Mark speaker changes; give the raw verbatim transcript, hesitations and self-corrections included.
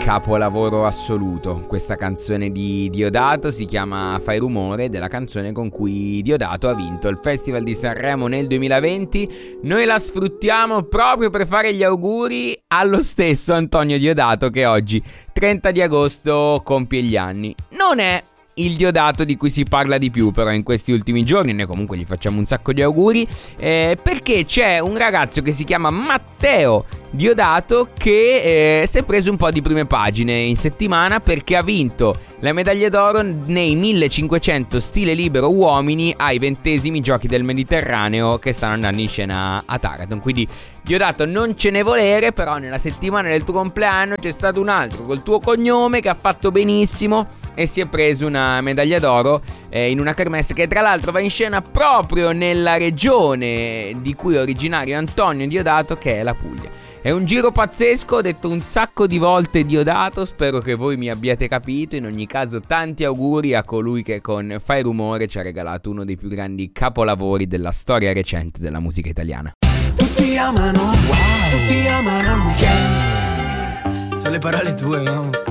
Speaker 1: capolavoro assoluto. Questa canzone di Diodato si chiama Fai rumore ed è la canzone con cui Diodato ha vinto il Festival di Sanremo nel duemilaventi. Noi la sfruttiamo proprio per fare gli auguri allo stesso Antonio Diodato, che oggi trenta di agosto compie gli anni. Non è il Diodato di cui si parla di più però in questi ultimi giorni, noi comunque gli facciamo un sacco di auguri, eh, perché c'è un ragazzo che si chiama Matteo Diodato che eh, si è preso un po' di prime pagine in settimana perché ha vinto la medaglia d'oro nei millecinquecento stile libero uomini ai ventesimi giochi del Mediterraneo che stanno andando in scena a Taranto. Quindi Diodato, non ce ne volere, però nella settimana del tuo compleanno c'è stato un altro col tuo cognome che ha fatto benissimo e si è preso una medaglia d'oro eh, in una kermesse che tra l'altro va in scena proprio nella regione di cui è originario Antonio Diodato, che è la Puglia. È un giro pazzesco, ho detto un sacco di volte Diodato, spero che voi mi abbiate capito. In ogni caso tanti auguri a colui che con Fai rumore ci ha regalato uno dei più grandi capolavori della storia recente della musica italiana.
Speaker 2: Tutti amano, wow, tutti amano il weekend. Sono le parole tue, no?